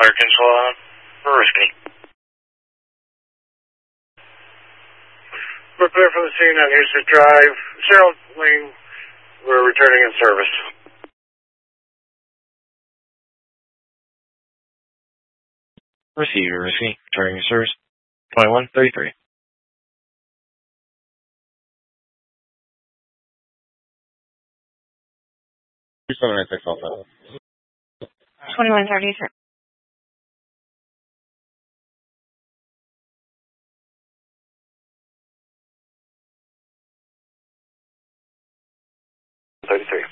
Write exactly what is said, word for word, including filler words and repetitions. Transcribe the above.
Arkansas, Risky. We're clear from the scene on Houston Drive. Cheryl Lane, we're returning in service. Receiver, Risky, returning in service. twenty-one thirty-three. seven nine six Alpha. twenty-one thirty-three. thirty-three.